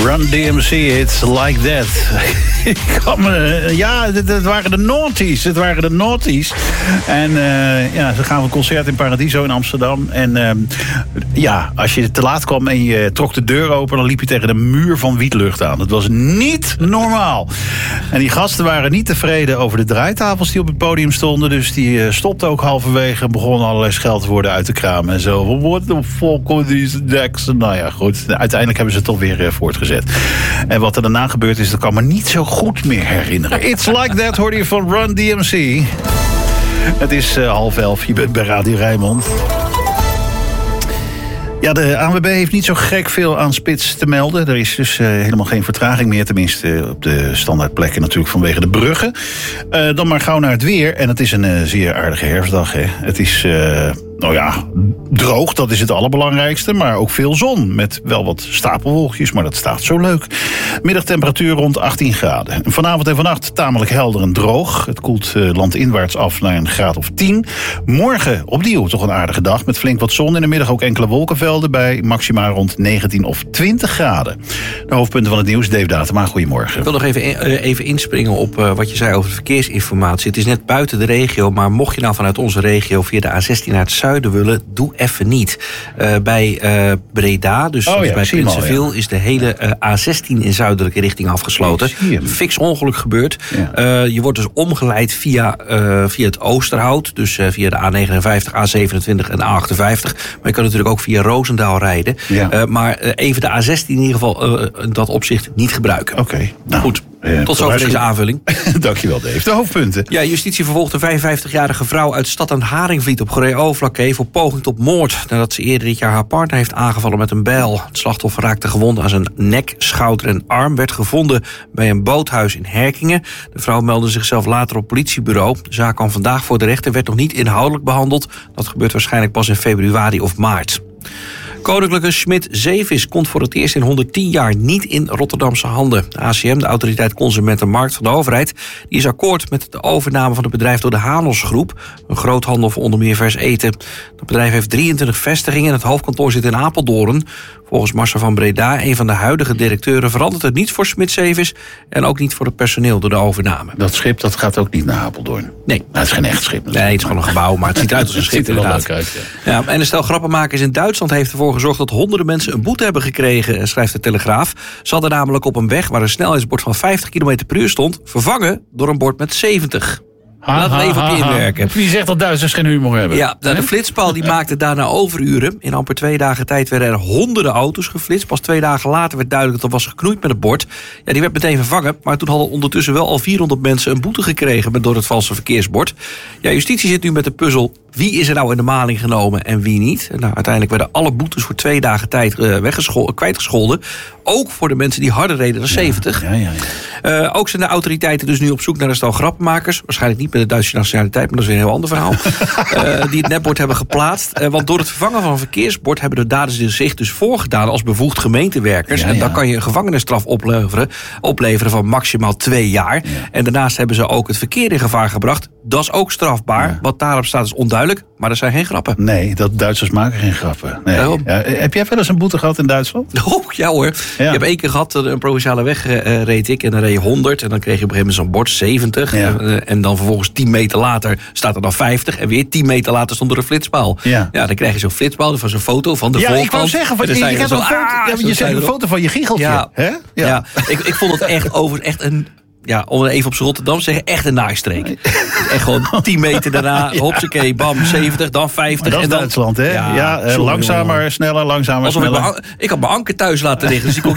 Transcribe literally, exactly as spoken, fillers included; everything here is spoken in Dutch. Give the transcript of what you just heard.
Run D M C, it's like that. ja, het waren de naughties. Het waren de naughties. En uh, ja, ze gaan een concert in Paradiso in Amsterdam. En uh, ja, als je te laat kwam en je trok de deur open, dan liep je tegen de muur van wietlucht aan. Dat was niet normaal. En die gasten waren niet tevreden over de draaitafels die op het podium stonden. Dus die uh, stopten ook halverwege en begonnen allerlei scheldwoorden uit te kramen. En zo, what the fuck are these decks? Nou ja, goed. Uiteindelijk hebben ze het toch weer uh, voortgezet. En wat er daarna gebeurd is, dat kan me niet zo goed meer herinneren. It's like that, hoorde je van Run D M C. Het is uh, half elf, je bent bij Radio Rijnmond. Ja, de A N W B heeft niet zo gek veel aan spits te melden. Er is dus uh, helemaal geen vertraging meer. Tenminste op de standaardplekken natuurlijk vanwege de bruggen. Uh, dan maar gauw naar het weer. En het is een uh, zeer aardige herfstdag. Hè. Het is... Uh, Nou ja, droog, dat is het allerbelangrijkste. Maar ook veel zon, met wel wat stapelwolkjes. Maar dat staat zo leuk. Middagtemperatuur rond achttien graden. Vanavond en vannacht tamelijk helder en droog. Het koelt uh, landinwaarts af naar een graad of tien. Morgen opnieuw toch een aardige dag. Met flink wat zon. In de middag ook enkele wolkenvelden. Bij maxima rond negentien of twintig graden. De hoofdpunten van het nieuws. Dave Datema, goedemorgen. Ik wil nog even, even inspringen op uh, wat je zei over de verkeersinformatie. Het is net buiten de regio. Maar mocht je nou vanuit onze regio via de A zestien naar het zuiden willen, doe even niet. Uh, bij uh, Breda, dus oh ja, bij Prinsenville, ja. is de hele uh, A zestien in zuidelijke richting afgesloten. Fix ongeluk gebeurd. Ja. Uh, je wordt dus omgeleid via, uh, via het Oosterhout, dus uh, via de A negenenvijftig, A zevenentwintig en A achtenvijftig. Maar je kan natuurlijk ook via Roosendaal rijden. Ja. Uh, maar uh, even de A zestien in ieder geval uh, in dat opzicht niet gebruiken. Oké. Okay. Nou. Goed. Uh, Tot zover deze aanvulling. Dankjewel, Dave. De hoofdpunten. Ja, justitie vervolgt een vijfenvijftigjarige vrouw uit Stad aan het Haringvliet op Goeree-Overflakkee voor poging tot moord. Nadat ze eerder dit jaar haar partner heeft aangevallen met een bijl. Het slachtoffer raakte gewond aan zijn nek, schouder en arm. Werd gevonden bij een boothuis in Herkingen. De vrouw meldde zichzelf later op het politiebureau. De zaak kwam vandaag voor de rechter. Werd nog niet inhoudelijk behandeld. Dat gebeurt waarschijnlijk pas in februari of maart. Koninklijke Schmidt Zeevis komt voor het eerst in honderdtien jaar niet in Rotterdamse handen. De A C M, de Autoriteit Consument en Markt van de overheid, die is akkoord met de overname van het bedrijf door de Hanos Groep, een groothandel voor onder meer vers eten. Het bedrijf heeft drieëntwintig vestigingen en het hoofdkantoor zit in Apeldoorn. Volgens Marcel van Breda, een van de huidige directeuren, verandert het niet voor Schmidt Zeevis en ook niet voor het personeel door de overname. Dat schip dat gaat ook niet naar Apeldoorn. Nee. Nou, het is geen echt schip. Nee, het is gewoon een gebouw, maar het ziet eruit als een schip inderdaad. Uit, ja. Ja, en een stel grappenmakers in Duitsland heeft ervoor gezorgd dat honderden mensen een boete hebben gekregen, schrijft de Telegraaf. Ze hadden namelijk op een weg waar een snelheidsbord van vijftig kilometer per uur stond, vervangen door een bord met zeventig. Laten we even op je inwerken. Wie zegt dat Duitsers geen humor hebben? Ja, de flitspaal die maakte daarna overuren. In amper twee dagen tijd werden er honderden auto's geflitst. Pas twee dagen later werd duidelijk dat er was geknoeid met het bord. Ja, die werd meteen vervangen. Maar toen hadden ondertussen wel al vierhonderd mensen een boete gekregen door het valse verkeersbord. Ja, justitie zit nu met de puzzel. Wie is er nou in de maling genomen en wie niet? Nou, uiteindelijk werden alle boetes voor twee dagen tijd uh, weggeschol- kwijtgescholden. Ook voor de mensen die harder reden dan zeventig. Ja, ja, ja. Uh, ook zijn de autoriteiten dus nu op zoek naar een stel grappenmakers. Waarschijnlijk niet met de Duitse nationaliteit, maar dat is weer een heel ander verhaal. uh, die het netbord hebben geplaatst. Uh, want door het vervangen van een verkeersbord hebben de daders zich dus voorgedaan als bevoegd gemeentewerkers. Ja, ja. En dan kan je een gevangenisstraf opleveren, opleveren van maximaal twee jaar. Ja. En daarnaast hebben ze ook het verkeer in gevaar gebracht. Dat is ook strafbaar. Ja. Wat daarop staat is onduidelijk, maar er zijn geen grappen. Nee, dat Duitsers maken geen grappen. Nee. Ja, heb jij wel eens een boete gehad in Duitsland? Oh, ja hoor. Ja. Ik heb één keer gehad, een provinciale weg uh, reed ik en dan reed je honderd. En dan kreeg je op een gegeven moment zo'n bord zeventig. Ja. Uh, en dan vervolgens tien meter later staat er dan vijftig. En weer tien meter later stond er een flitspaal. Ja, ja dan krijg je zo'n flitspaal van zo'n foto van de ja, voorkant. Ik wou zeggen, van, je, je, je, hebt zo, een foto, ah, ja, je zegt een foto van je giecheltje. Ja, hè? Ja. ja ik, ik vond het echt over echt een... Ja, om het even op z'n Rotterdam te zeggen, echt een naaistreek. Echt gewoon tien meter daarna, ja. Hopsakee, bam, zeventig, dan vijftig. Dat is en dan, Duitsland, hè? Ja, ja uh, langzamer, sneller, langzamer, Alsof sneller. Ik, ik had mijn anker thuis laten liggen, dus ik kon